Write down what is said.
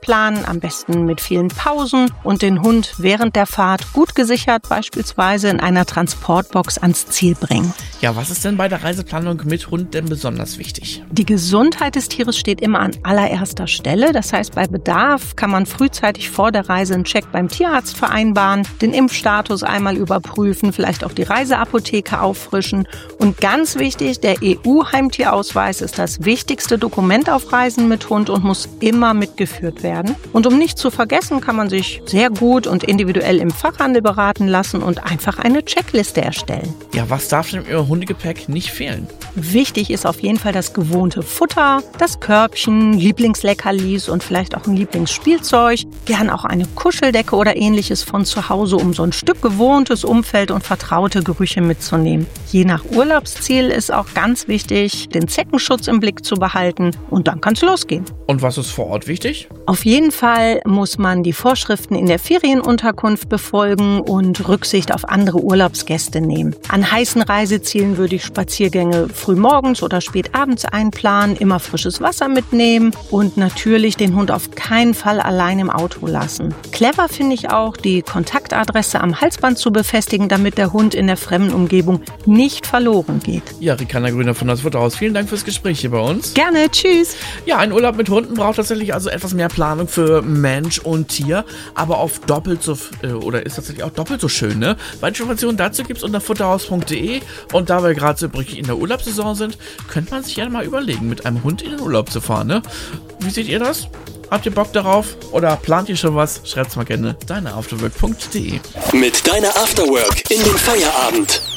planen, am besten mit vielen Pausen und den Hund während der Fahrt gut gesichert, beispielsweise in einer Transportbox ans Ziel bringen. Ja, was ist denn bei der Reiseplanung mit Hund denn besonders wichtig? Die Gesundheit des Tieres steht immer an allererster Stelle. Das heißt, bei Bedarf kann man frühzeitig vor der Reise einen Check beim Tierarzt vereinbaren, den Impfstatus einmal überprüfen, vielleicht auch die Reiseapotheke auffrischen. Und ganz wichtig, der EU-Heimtierausweis ist das wichtigste Dokument auf Reisen mit Hund und muss immer mitgeführt werden. Und um nicht zu vergessen, kann man sich sehr gut und individuell im Fachhandel beraten lassen und einfach eine Checkliste erstellen. Ja, was darf denn im Hundegepäck nicht fehlen? Wichtig ist auf jeden Fall das gewohnte Futter, das Körbchen, Lieblingsleckerlis und vielleicht auch ein Lieblingsspielzeug. Gern auch eine Kuscheldecke oder ähnliches von zu Hause, um so ein Stück gewohntes Umfeld und vertraute Gerüche mitzunehmen. Je nach Urlaubsziel ist auch ganz wichtig, den Zeckenschutz im Blick zu behalten und dann kann es losgehen. Und was ist vor Ort wichtig? Auf jeden Fall muss man die Vorschriften in der Ferienunterkunft befolgen und Rücksicht auf andere Urlaubsgäste nehmen. An heißen Reisezielen würde ich Spaziergänge früh morgens oder spät abends einplanen, immer frisches Wasser mitnehmen und natürlich den Hund auf keinen Fall allein im Auto lassen. Clever finde ich auch, die Kontaktadresse am Halsband zu befestigen, damit der Hund in der fremden Umgebung nicht verloren geht. Ja, Ricarda Grüner von das Futterhaus, vielen Dank fürs Gespräch hier bei uns. Gerne, tschüss. Ja, ein Urlaub mit Hunden braucht tatsächlich also etwas mehr Planung für Mensch und Tier, aber ist tatsächlich auch doppelt so schön, ne? Weitere Informationen dazu gibt's unter futterhaus.de und da wir gerade so übrig in der Urlaubssaison sind, könnte man sich ja mal überlegen, mit einem Hund in den Urlaub zu fahren, ne? Wie seht ihr das? Habt ihr Bock darauf? Oder plant ihr schon was? Schreibt's mal gerne. Deineafterwork.de. Mit Deiner Afterwork in den Feierabend.